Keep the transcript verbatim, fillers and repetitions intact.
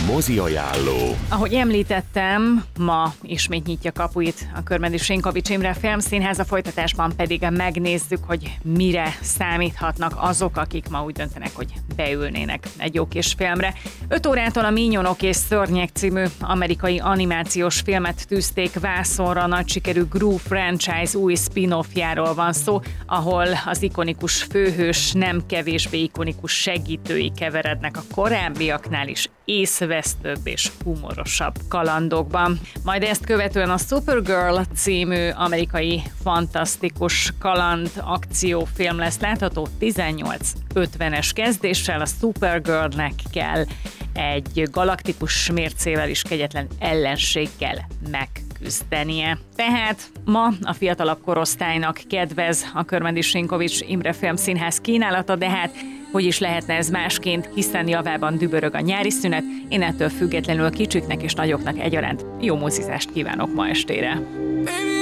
Mozi ajánló. Ahogy említettem, ma ismét nyitja kapuit a Körmendi Sinkovics Imre Filmszínház, a folytatásban pedig megnézzük, hogy mire számíthatnak azok, akik ma úgy döntenek, hogy beülnének egy jó kis filmre. öt órától a Mínyonok és Szörnyek című amerikai animációs filmet tűzték vászonra, a nagy sikerű Gru franchise új spin-offjáról van szó, ahol az ikonikus főhős nem kevésbé ikonikus segítői keverednek a korábbiaknál is észvesztőbb és humorosabb kalandokban. Majd ezt követően a Supergirl című amerikai fantasztikus kaland akciófilm lesz látható tizennyolc ötvenes kezdéssel. A Supergirlnek kell egy galaktikus mércével is kegyetlen ellenséggel megküzdenie. Tehát ma a fiatalabb korosztálynak kedvez a Körmendi Sinkovics Imre Filmszínház kínálata, de hát hogy is lehetne ez másként, hiszen javában dübörög a nyári szünet, én ettől függetlenül kicsiknek és nagyoknak egyaránt jó mozizást kívánok ma estére.